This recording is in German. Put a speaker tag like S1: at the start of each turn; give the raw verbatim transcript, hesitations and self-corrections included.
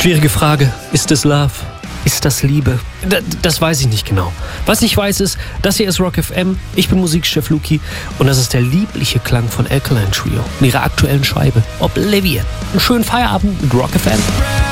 S1: Schwierige Frage. Ist es Love? Ist das Liebe? D- das weiß ich nicht genau. Was ich weiß ist, das hier ist Rock F M. Ich bin Musikchef Luki und das ist der liebliche Klang von Alkaline Trio und ihrer aktuellen Scheibe Oblivion. Einen schönen Feierabend mit Rock F M.